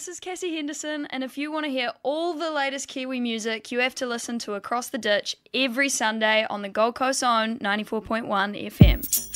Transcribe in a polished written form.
this is Cassie Henderson, and if you want to hear all the latest Kiwi music, you have to listen to Across the Ditch every Sunday on the Gold Coast's own 94.1 FM.